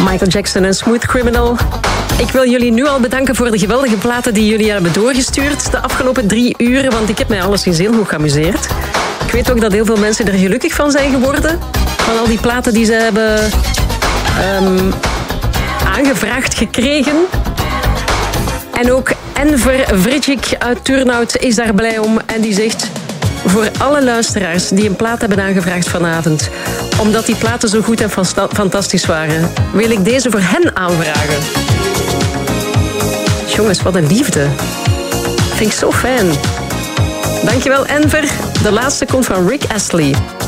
Michael Jackson en Smooth Criminal. Ik wil jullie nu al bedanken voor de geweldige platen die jullie hebben doorgestuurd de afgelopen 3 uur, want ik heb mij alleszins heel goed geamuseerd. Ik weet ook dat heel veel mensen er gelukkig van zijn geworden. Van al die platen die ze hebben aangevraagd gekregen. En ook Enver Vritjik uit Turnhout is daar blij om. En die zegt, voor alle luisteraars die een plaat hebben aangevraagd vanavond, omdat die platen zo goed en fantastisch waren, wil ik deze voor hen aanvragen. Jongens, wat een liefde. Vind ik zo fijn. Dankjewel, Enver. De laatste komt van Rick Astley.